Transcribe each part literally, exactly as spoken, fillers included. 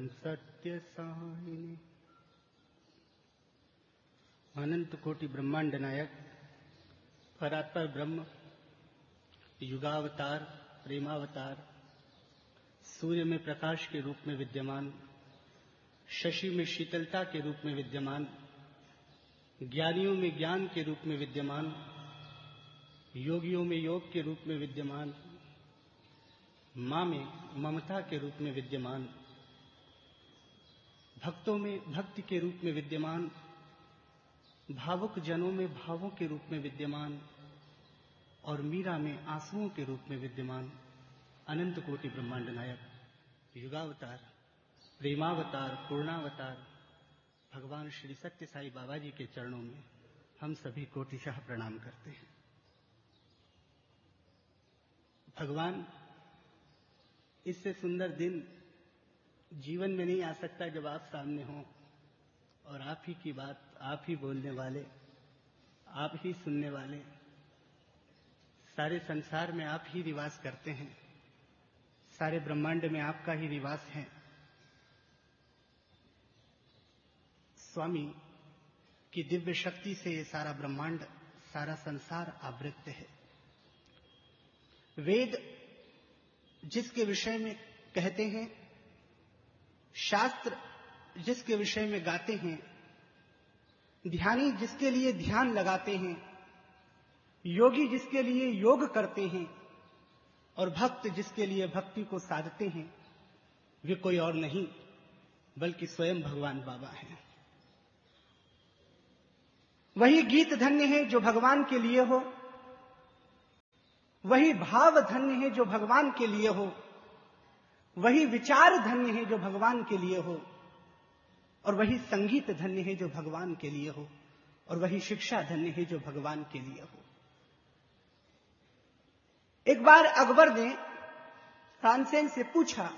सत्य साहिनी। अनंत कोटि ब्रह्मांड नायक परात्पर ब्रह्म, युगावतार, प्रेमावतार, सूर्य में प्रकाश के रूप में विद्यमान, शशि में शीतलता के रूप में विद्यमान, ज्ञानियों में ज्ञान के रूप में विद्यमान, योगियों में योग के रूप में विद्यमान, मां में ममता के रूप में विद्यमान, भक्तों में भक्ति के रूप में विद्यमान, भावुक जनों में भावों के रूप में विद्यमान और मीरा में आंसुओं के रूप में विद्यमान अनंत कोटि ब्रह्मांड नायक, युगावतार, प्रेमावतार, पूर्णावतार भगवान श्री सत्य साई बाबा जी के चरणों में हम सभी कोटिशः प्रणाम करते हैं। भगवान, इससे सुंदर दिन जीवन में नहीं आ सकता जब आप सामने हों और आप ही की बात, आप ही बोलने वाले, आप ही सुनने वाले, सारे संसार में आप ही निवास करते हैं, सारे ब्रह्मांड में आपका ही निवास है। स्वामी की दिव्य शक्ति से ये सारा ब्रह्मांड, सारा संसार आवृत है। वेद जिसके विषय में कहते हैं, शास्त्र जिसके विषय में गाते हैं, ध्यानी जिसके लिए ध्यान लगाते हैं, योगी जिसके लिए योग करते हैं और भक्त जिसके लिए भक्ति को साधते हैं, वे कोई और नहीं बल्कि स्वयं भगवान बाबा हैं। वही गीत धन्य है जो भगवान के लिए हो, वही भाव धन्य है जो भगवान के लिए हो, वही विचार धन्य है जो भगवान के लिए हो, और वही संगीत धन्य है जो भगवान के लिए हो, और वही शिक्षा धन्य है जो भगवान के लिए हो। एक बार अकबर ने तानसेन से पूछा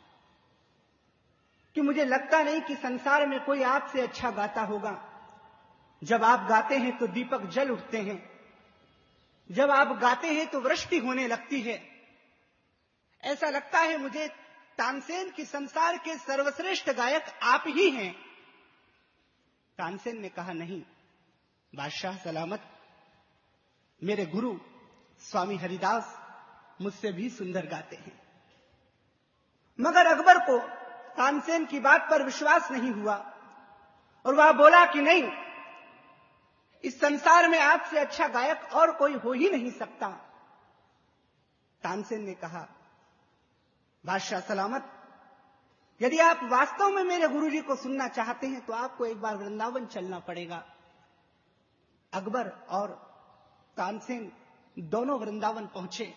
कि मुझे लगता नहीं कि संसार में कोई आपसे अच्छा गाता होगा। जब आप गाते हैं तो दीपक जल उठते हैं, जब आप गाते हैं तो वृष्टि होने लगती है। ऐसा लगता है मुझे तानसेन की संसार के सर्वश्रेष्ठ गायक आप ही हैं। तानसेन ने कहा, नहीं बादशाह सलामत, मेरे गुरु स्वामी हरिदास मुझसे भी सुंदर गाते हैं। मगर अकबर को तानसेन की बात पर विश्वास नहीं हुआ और वह बोला कि नहीं, इस संसार में आपसे अच्छा गायक और कोई हो ही नहीं सकता। तानसेन ने कहा, बादशाह सलामत, यदि आप वास्तव में मेरे गुरुजी को सुनना चाहते हैं तो आपको एक बार वृंदावन चलना पड़ेगा। अकबर और तानसेन दोनों वृंदावन पहुंचे।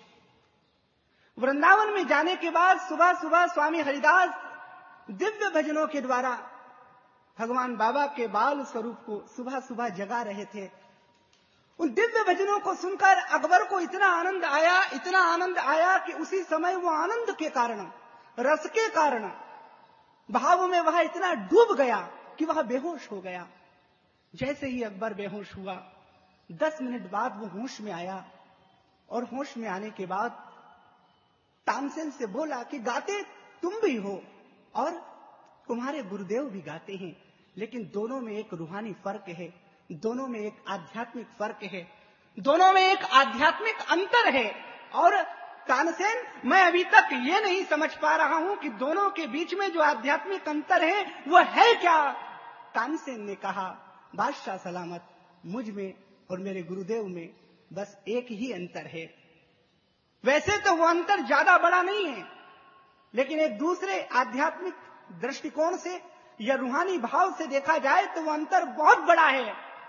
वृंदावन में जाने के बाद सुबह सुबह स्वामी हरिदास दिव्य भजनों के द्वारा भगवान बाबा के बाल स्वरूप को सुबह सुबह जगा रहे थे। उन दिव्य भजनों को सुनकर अकबर को इतना आनंद आया, इतना आनंद आया कि उसी समय वो आनंद के कारण, रस के कारण, भाव में वह इतना डूब गया कि वह बेहोश हो गया। जैसे ही अकबर बेहोश हुआ, दस मिनट बाद वो होश में आया और होश में आने के बाद तानसेन से बोला कि गाते तुम भी हो और तुम्हारे गुरुदेव भी गाते हैं, लेकिन दोनों में एक रूहानी फर्क है, दोनों में एक आध्यात्मिक फर्क है, दोनों में एक आध्यात्मिक अंतर है। और तानसेन, मैं अभी तक ये नहीं समझ पा रहा हूं कि दोनों के बीच में जो आध्यात्मिक अंतर है वो है क्या। तानसेन ने कहा, बादशाह सलामत, मुझ में और मेरे गुरुदेव में बस एक ही अंतर है। वैसे तो वो अंतर ज्यादा बड़ा नहीं है, लेकिन एक दूसरे आध्यात्मिक दृष्टिकोण से या रूहानी भाव से देखा जाए तो वो अंतर बहुत बड़ा है।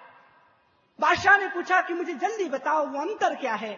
बादशाह ने पूछा कि मुझे जल्दी बताओ वो अंतर क्या है।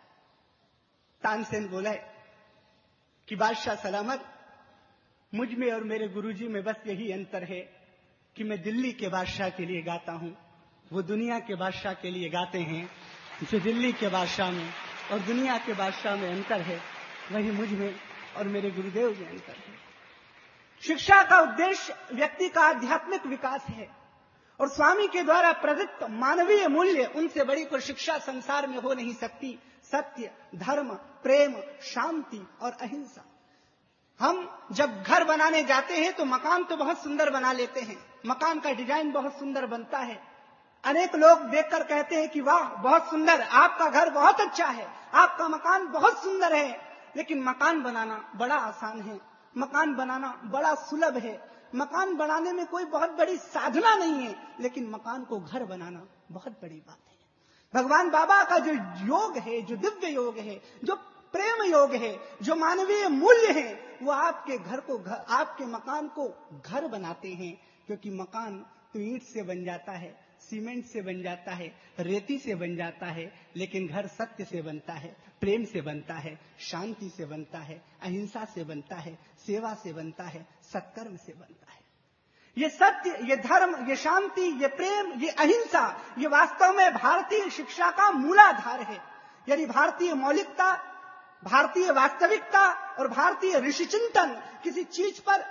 तानसेन बोले कि बादशाह सलामत, मुझ में और मेरे गुरुजी में बस यही अंतर है कि मैं दिल्ली के बादशाह के लिए गाता हूं, वो दुनिया के बादशाह के लिए गाते हैं। जो दिल्ली के बादशाह में और दुनिया के बादशाह में अंतर है, वही मुझ में और मेरे गुरुदेव में अंतर है। शिक्षा का उद्देश्य व्यक्ति का आध्यात्मिक विकास है और स्वामी के द्वारा प्रदत्त मानवीय मूल्य, उनसे बड़ी कोई शिक्षा संसार में हो नहीं सकती। सत्य, धर्म, प्रेम, शांति और अहिंसा। हम जब घर बनाने जाते हैं तो मकान तो बहुत सुंदर बना लेते हैं, मकान का डिजाइन बहुत सुंदर बनता है। अनेक लोग देखकर कहते हैं कि वाह बहुत सुंदर, आपका घर बहुत अच्छा है, आपका मकान बहुत सुंदर है। लेकिन मकान बनाना बड़ा आसान है, मकान बनाना बड़ा सुलभ है, मकान बनाने में कोई बहुत बड़ी साधना नहीं है। लेकिन मकान को घर बनाना बहुत बड़ी बात है। भगवान बाबा का जो योग है, जो दिव्य योग है, जो प्रेम योग है, जो मानवीय मूल्य है, वो आपके घर को घर, आपके मकान को घर बनाते हैं। क्योंकि मकान तो ईंट से बन जाता है, सीमेंट से बन जाता है, रेती से बन जाता है, लेकिन घर सत्य से बनता है, प्रेम से बनता है, शांति से बनता है, अहिंसा से बनता है, सेवा से बनता है, सत्कर्म से बनता है। ये सत्य, ये धर्म, ये शांति, ये प्रेम, ये अहिंसा, ये वास्तव में भारतीय शिक्षा का मूलाधार है। यदि भारतीय मौलिकता, भारतीय वास्तविकता और भारतीय ऋषि चिंतन किसी चीज पर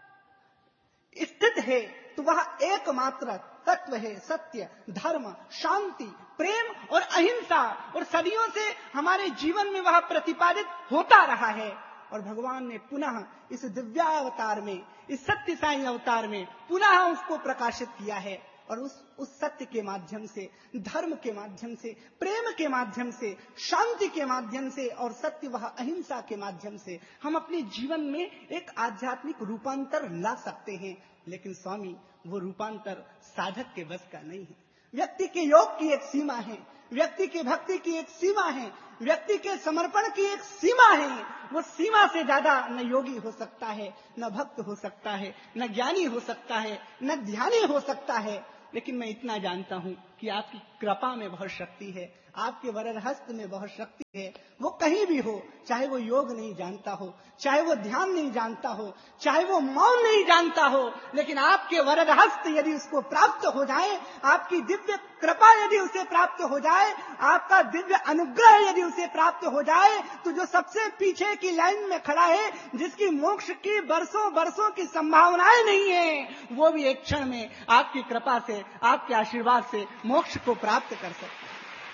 स्थित है तो वह एकमात्र तत्व है सत्य, धर्म, शांति, प्रेम और अहिंसा। और सदियों से हमारे जीवन में वह प्रतिपादित होता रहा है। और भगवान ने पुनः इस दिव्यावतार में, इस सत्य साई अवतार में पुनः उसको प्रकाशित किया है। और उस उस सत्य के माध्यम से, धर्म के माध्यम से, प्रेम के माध्यम से, शांति के माध्यम से और सत्य वह अहिंसा के माध्यम से हम अपने जीवन में एक आध्यात्मिक रूपांतर ला सकते हैं। लेकिन स्वामी, वो रूपांतर साधक के बस का नहीं है। व्यक्ति के योग की एक सीमा है, व्यक्ति की भक्ति की एक सीमा है, व्यक्ति के समर्पण की एक सीमा है। वो सीमा से ज्यादा न योगी हो सकता है, न भक्त हो सकता है, न ज्ञानी हो सकता है, न ध्यानी हो सकता है। लेकिन मैं इतना जानता हूं कि आपकी कृपा में बहुत शक्ति है, आपके वरद हस्त में बहुत शक्ति है। वो कहीं भी हो, चाहे वो योग नहीं जानता हो, चाहे वो ध्यान नहीं जानता हो, चाहे वो मौन नहीं जानता हो, लेकिन आपके वरद हस्त यदि उसको प्राप्त हो जाए, आपकी दिव्य कृपा यदि उसे प्राप्त हो जाए, आपका दिव्य अनुग्रह यदि उसे प्राप्त हो जाए, तो जो सबसे पीछे की लाइन में खड़ा है, जिसकी मोक्ष की बरसों बरसों की संभावनाएं नहीं है, वो भी एक क्षण में आपकी कृपा से, आपके आशीर्वाद से मोक्ष को प्राप्त कर सकता है।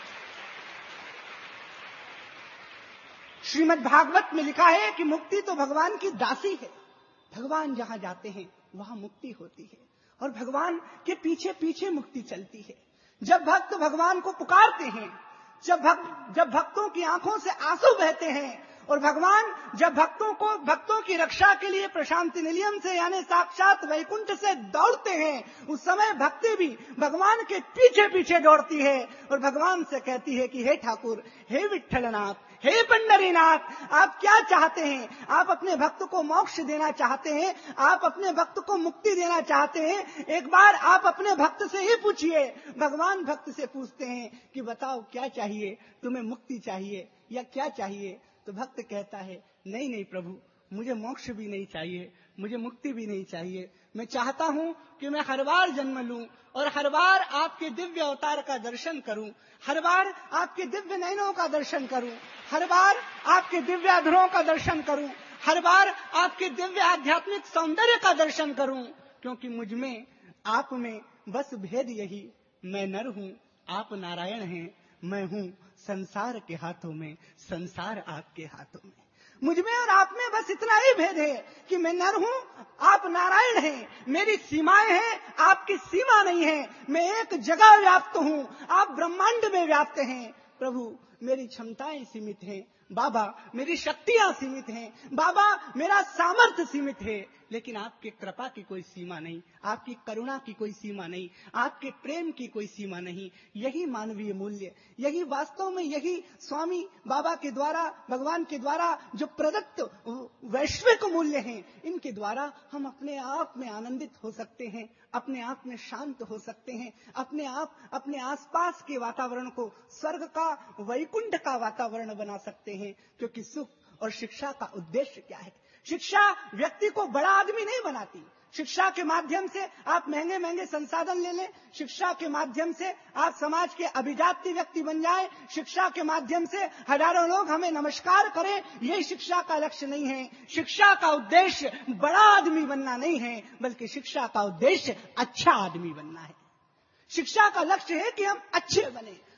श्रीमद् भागवत में लिखा है कि मुक्ति तो भगवान की दासी है। भगवान जहां जाते हैं वहां मुक्ति होती है और भगवान के पीछे पीछे मुक्ति चलती है। जब भक्त भगवान को पुकारते हैं, जब भक्त जब भक्तों की आंखों से आंसू बहते हैं और भगवान जब भक्तों को भक्तों की रक्षा के लिए प्रशांति निलयम से यानी साक्षात वैकुंठ से दौड़ते हैं, उस समय भक्ति भी भगवान के पीछे पीछे दौड़ती है और भगवान से कहती है कि हे ठाकुर, हे विठ्ठलनाथ, हे पंडरीनाथ, आप क्या चाहते हैं? आप अपने भक्त को मोक्ष देना चाहते हैं, आप अपने भक्त को मुक्ति देना चाहते हैं। एक बार आप अपने भक्त से ही पूछिए। भगवान भक्त से पूछते हैं कि बताओ क्या चाहिए, तुम्हें मुक्ति चाहिए या क्या चाहिए? तो भक्त कहता है, नहीं नहीं प्रभु, मुझे मोक्ष भी नहीं चाहिए, मुझे मुक्ति भी नहीं चाहिए। मैं चाहता हूं कि मैं हर बार जन्म लूं और हर बार आपके दिव्य अवतार का दर्शन करूं, हर बार आपके दिव्य नयनों का दर्शन करूं, हर बार आपके दिव्य अधरों का दर्शन करूं, हर बार आपके दिव्य आध्यात्मिक सौंदर्य का दर्शन करूं। क्योंकि मुझ में, आप में बस भेद यही, मैं नर हूं, आप नारायण हैं, मैं हूं संसार के हाथों में, संसार आपके हाथों में। मुझ में और आप में बस इतना ही भेद है कि मैं नर हूं, आप नारायण हैं, मेरी सीमाएं हैं, आपकी सीमा नहीं है। मैं एक जगह व्याप्त हूं, आप ब्रह्मांड में व्याप्त हैं। प्रभु, मेरी क्षमताएं सीमित हैं, बाबा मेरी शक्तियां सीमित हैं, बाबा मेरा सामर्थ्य सीमित है, लेकिन आपके कृपा की कोई सीमा नहीं, आपकी करुणा की कोई सीमा नहीं, आपके प्रेम की कोई सीमा नहीं। यही मानवीय मूल्य, यही वास्तव में, यही स्वामी बाबा के द्वारा, भगवान के द्वारा जो प्रदत्त वैश्विक मूल्य हैं, इनके द्वारा हम अपने आप में आनंदित हो सकते हैं, अपने आप में शांत हो सकते हैं, अपने आप अपने आसपास के वातावरण को स्वर्ग का, वैकुंठ का वातावरण बना सकते हैं। क्योंकि सुख और शिक्षा का उद्देश्य क्या है? शिक्षा व्यक्ति को बड़ा आदमी नहीं बनाती। शिक्षा के माध्यम से आप महंगे महंगे संसाधन ले लें, शिक्षा के माध्यम से आप समाज के अभिजाती व्यक्ति बन जाएं, शिक्षा के माध्यम से हजारों लोग हमें नमस्कार करें, यही शिक्षा का लक्ष्य नहीं है। शिक्षा का उद्देश्य बड़ा आदमी बनना नहीं है, बल्कि शिक्षा का उद्देश्य अच्छा आदमी बनना है। शिक्षा का लक्ष्य है कि हम अच्छे बने,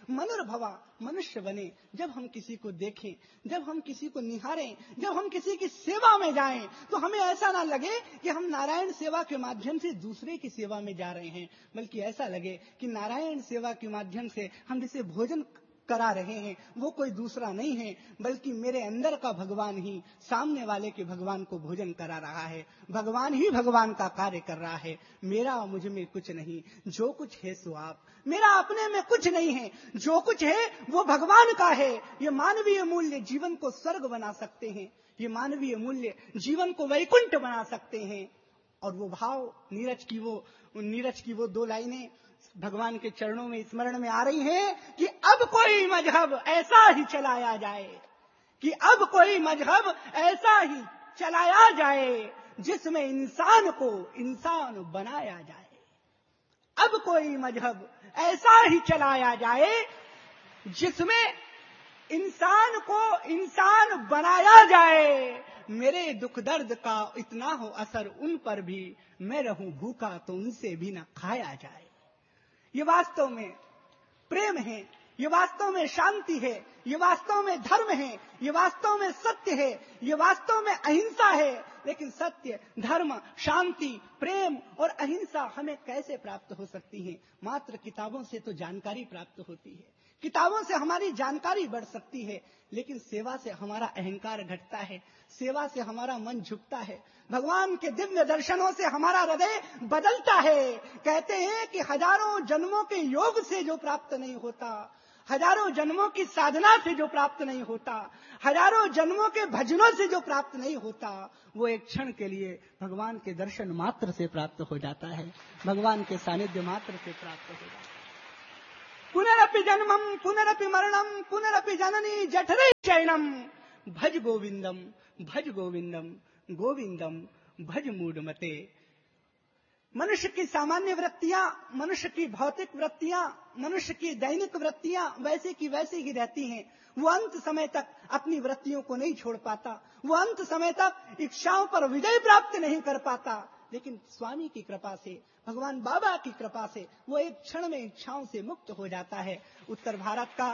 मनुर्भवा, मनुष्य बने। जब हम किसी को देखें, जब हम किसी को निहारें, जब हम किसी की सेवा में जाएं, तो हमें ऐसा ना लगे कि हम नारायण सेवा के माध्यम से दूसरे की सेवा में जा रहे हैं, बल्कि ऐसा लगे कि नारायण सेवा के माध्यम से हम जिसे भोजन करा रहे हैं वो कोई दूसरा नहीं है, बल्कि मेरे अंदर का भगवान ही सामने वाले के भगवान को भोजन करा रहा है। भगवान ही भगवान का कार्य कर रहा है। मेरा और मुझ में कुछ नहीं, जो कुछ है सो आप। मेरा अपने में कुछ नहीं है, जो कुछ है वो भगवान का है। ये मानवीय मूल्य जीवन को स्वर्ग बना सकते हैं, ये मानवीय मूल्य जीवन को वैकुंठ बना सकते हैं। और वो भाव नीरज की वो नीरज की वो दो लाइनें भगवान के चरणों में स्मरण में आ रही हैं कि अब कोई मजहब ऐसा ही चलाया जाए, कि अब कोई मजहब ऐसा ही चलाया जाए जिसमें इंसान को इंसान बनाया जाए। अब कोई मजहब ऐसा ही चलाया जाए जिसमें इंसान को इंसान बनाया जाए। मेरे दुख दर्द का इतना हो असर उन पर भी, मैं रहूं भूखा तो उनसे भी न खाया जाए। ये वास्तव में प्रेम है, ये वास्तव में शांति है, ये वास्तव में धर्म है, ये वास्तव में सत्य है, ये वास्तव में अहिंसा है। लेकिन सत्य, धर्म, शांति, प्रेम और अहिंसा हमें कैसे प्राप्त हो सकती है? मात्र किताबों से तो जानकारी प्राप्त होती है, किताबों से हमारी जानकारी बढ़ सकती है, लेकिन सेवा से हमारा अहंकार घटता है, सेवा से हमारा मन झुकता है, भगवान के दिव्य दर्शनों से हमारा हृदय बदलता है। कहते हैं कि हजारों जन्मों के योग से जो प्राप्त नहीं होता, हजारों जन्मों की साधना से जो प्राप्त नहीं होता, हजारों जन्मों के भजनों से जो प्राप्त नहीं होता, वो एक क्षण के लिए भगवान के दर्शन मात्र से प्राप्त हो जाता है, भगवान के सानिध्य मात्र से प्राप्त हो जाता है। पुनरपि जन्मम पुनरपि मरणम पुनरपि जननी जठरे शयनम भज गोविंदम भज गोविंदम गोविंदम भज मूढ़मते। मनुष्य की सामान्य वृत्तियां, मनुष्य की भौतिक वृत्तियां, मनुष्य की दैनिक वृत्तियां वैसे की वैसे ही रहती हैं। वो अंत समय तक अपनी वृत्तियों को नहीं छोड़ पाता, वो अंत समय तक इच्छाओं पर विजय प्राप्त नहीं कर पाता। लेकिन स्वामी की कृपा से, भगवान बाबा की कृपा से वो एक क्षण में इच्छाओं से मुक्त हो जाता है। उत्तर भारत का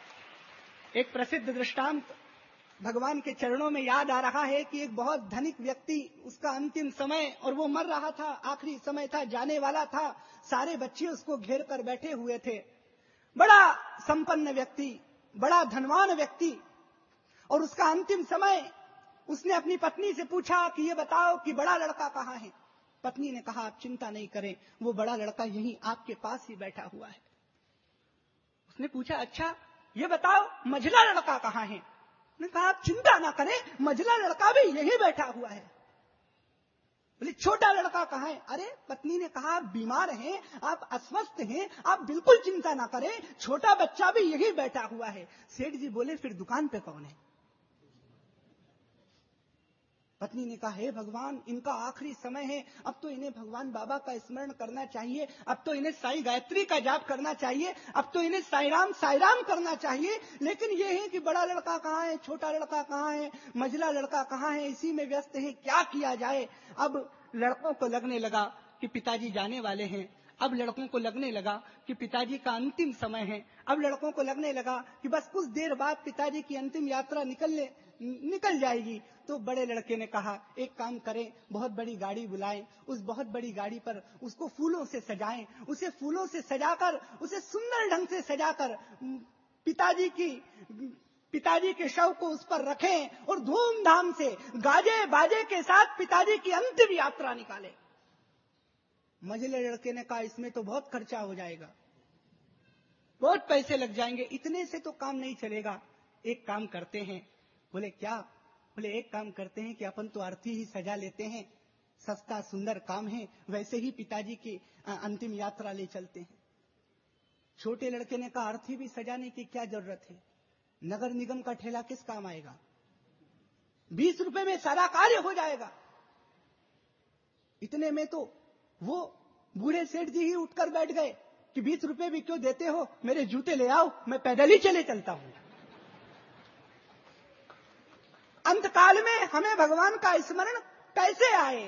एक प्रसिद्ध दृष्टांत भगवान के चरणों में याद आ रहा है कि एक बहुत धनिक व्यक्ति, उसका अंतिम समय और वो मर रहा था, आखिरी समय था, जाने वाला था, सारे बच्चे उसको घेर कर बैठे हुए थे। बड़ा संपन्न व्यक्ति, बड़ा धनवान व्यक्ति, और उसका अंतिम समय। उसने अपनी पत्नी से पूछा कि ये बताओ कि बड़ा लड़का कहाँ है? पत्नी ने कहा आप चिंता नहीं करें, वो बड़ा लड़का यहीं आपके पास ही बैठा हुआ है। उसने पूछा अच्छा ये बताओ मझला लड़का कहाँ है? उसने कहा आप चिंता ना करें, मझला लड़का भी यहीं बैठा हुआ है। बोले छोटा लड़का कहाँ है? अरे पत्नी ने कहा आप बीमार हैं, आप अस्वस्थ हैं, आप बिल्कुल चिंता ना करें, छोटा बच्चा भी यहीं बैठा हुआ है। सेठ जी बोले फिर दुकान पे कौन है? पत्नी ने कहा हे भगवान, इनका आखिरी समय है, अब तो इन्हें भगवान बाबा का स्मरण करना चाहिए, अब तो इन्हें साई गायत्री का जाप करना चाहिए, अब तो इन्हें साई राम साई राम करना चाहिए। लेकिन ये है कि बड़ा लड़का कहाँ है, छोटा लड़का कहाँ है, मझला लड़का कहाँ है, इसी में व्यस्त है, क्या किया जाए? अब लड़कों को लगने लगा कि पिताजी जाने वाले हैं, अब लड़कों को लगने लगा कि पिताजी का अंतिम समय है, अब लड़कों को लगने लगा कि बस कुछ देर बाद पिताजी की अंतिम यात्रा निकलने निकल जाएगी। तो बड़े लड़के ने कहा एक काम करें, बहुत बड़ी गाड़ी बुलाएं, उस बहुत बड़ी गाड़ी पर उसको फूलों से सजाएं, उसे फूलों से सजाकर, उसे सुंदर ढंग से सजाकर पिताजी की पिताजी के शव को उस पर रखें और धूमधाम से गाजे बाजे के साथ पिताजी की अंतिम यात्रा निकालें। मझले लड़के ने कहा इसमें तो बहुत खर्चा हो जाएगा, बहुत पैसे लग जाएंगे, इतने से तो काम नहीं चलेगा। एक काम करते हैं। बोले क्या? बोले एक काम करते हैं कि अपन तो अर्थी ही सजा लेते हैं, सस्ता सुंदर काम है, वैसे ही पिताजी की अंतिम यात्रा ले चलते हैं। छोटे लड़के ने कहा अर्थी भी सजाने की क्या जरूरत है, नगर निगम का ठेला किस काम आएगा, बीस रुपए में सारा कार्य हो जाएगा। इतने में तो वो बूढ़े सेठ जी ही उठकर बैठ गए कि बीस रुपए भी क्यों देते हो, मेरे जूते ले आओ, मैं पैदल ही चले चलता हूं। अंतकाल में हमें भगवान का स्मरण कैसे आए?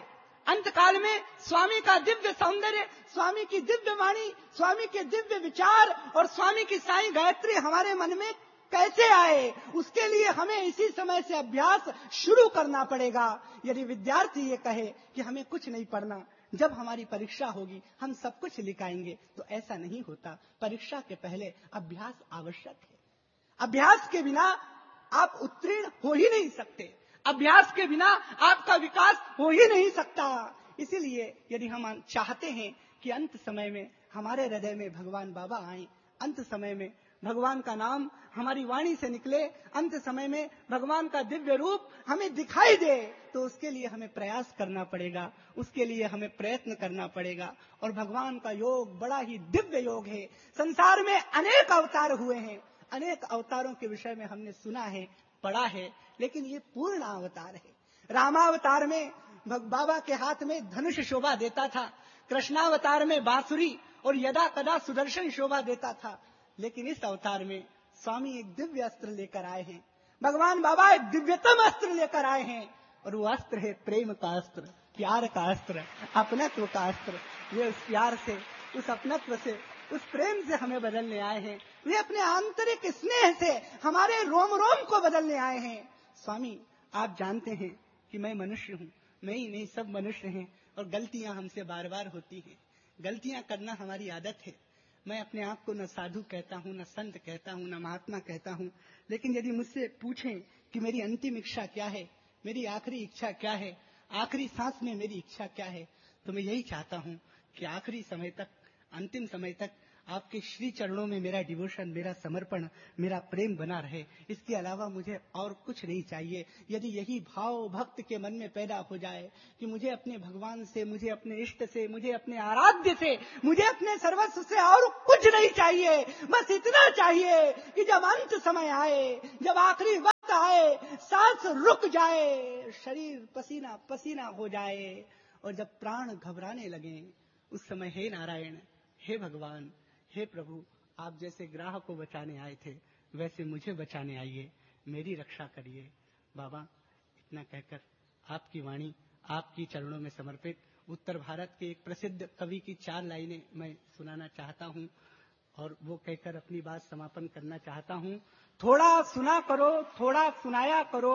अंतकाल में स्वामी का दिव्य सौंदर्य, स्वामी की दिव्य वाणी, स्वामी के दिव्य विचार और स्वामी की साईं गायत्री हमारे मन में कैसे आए, उसके लिए हमें इसी समय से अभ्यास शुरू करना पड़ेगा। यदि विद्यार्थी ये कहे कि हमें कुछ नहीं पढ़ना, जब हमारी परीक्षा होगी हम सब कुछ लिखाएंगे, तो ऐसा नहीं होता। परीक्षा के पहले अभ्यास आवश्यक है। अभ्यास के बिना आप उत्तीर्ण हो ही नहीं सकते, अभ्यास के बिना आपका विकास हो ही नहीं सकता। इसीलिए यदि हम चाहते हैं कि अंत समय में हमारे हृदय में भगवान बाबा आए, अंत समय में भगवान का नाम हमारी वाणी से निकले, अंत समय में भगवान का दिव्य रूप हमें दिखाई दे, तो उसके लिए हमें प्रयास करना पड़ेगा, उसके लिए हमें प्रयत्न करना पड़ेगा। और भगवान का योग बड़ा ही दिव्य योग है। संसार में अनेक अवतार हुए हैं, अनेक अवतारों के विषय में हमने सुना है, पढ़ा है, लेकिन ये पूर्ण अवतार है। रामावतार में बाबा के हाथ में धनुष शोभा देता था, कृष्णावतार में बांसुरी और यदा कदा सुदर्शन शोभा देता था, लेकिन इस अवतार में स्वामी एक दिव्य अस्त्र लेकर आए हैं। भगवान बाबा एक दिव्यतम अस्त्र लेकर आए हैं, और वो अस्त्र है प्रेम का अस्त्र, प्यार का अस्त्र, अपनत्व का अस्त्र। वे उस प्यार से, उस अपनत्व से, उस प्रेम से हमें बदलने आए हैं। वे अपने आंतरिक स्नेह से हमारे रोम रोम को बदलने आए हैं। स्वामी, आप जानते हैं कि मैं मनुष्य हूँ, मैं ही नहीं सब मनुष्य हैं, और गलतियां हमसे बार बार होती हैं। गलतियां करना हमारी आदत है। मैं अपने आप को न साधु कहता हूँ, न संत कहता हूँ, न महात्मा कहता हूँ, लेकिन यदि मुझसे पूछें कि मेरी अंतिम इच्छा क्या है, मेरी आखिरी इच्छा क्या है, आखिरी सांस में मेरी इच्छा क्या है, तो मैं यही चाहता हूँ कि आखिरी समय तक, अंतिम समय तक आपके श्री चरणों में मेरा डिवोशन, मेरा समर्पण, मेरा प्रेम बना रहे। इसके अलावा मुझे और कुछ नहीं चाहिए। यदि यही भाव भक्त के मन में पैदा हो जाए कि मुझे अपने भगवान से, मुझे अपने इष्ट से, मुझे अपने आराध्य से, मुझे अपने सर्वस्व से और कुछ नहीं चाहिए, बस इतना चाहिए कि जब अंत समय आए, जब आखिरी वक्त आए, सांस रुक जाए, शरीर पसीना पसीना हो जाए, और जब प्राण घबराने लगे, उस समय हे नारायण, हे भगवान, हे प्रभु, आप जैसे ग्राह को बचाने आए थे, वैसे मुझे बचाने आइए, मेरी रक्षा करिए। बाबा, इतना कहकर आपकी वाणी, आपकी चरणों में समर्पित उत्तर भारत के एक प्रसिद्ध कवि की चार लाइनें मैं सुनाना चाहता हूँ, और वो कहकर अपनी बात समापन करना चाहता हूँ। थोड़ा सुना करो, थोड़ा सुनाया करो,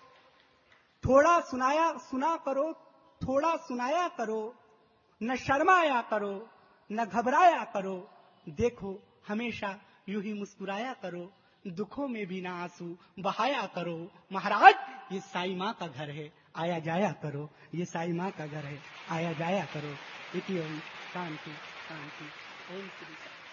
थोड़ा सुनाया सुना करो, थोड़ा सुनाया करो, न शर्माया करो, न घबराया करो, देखो हमेशा यूं ही मुस्कुराया करो, दुखों में भी ना आंसू बहाया करो। महाराज, ये साईं माँ का घर है, आया जाया करो, ये साईं माँ का घर है, आया जाया करो। इति ओम शांति शांति। ओम श्री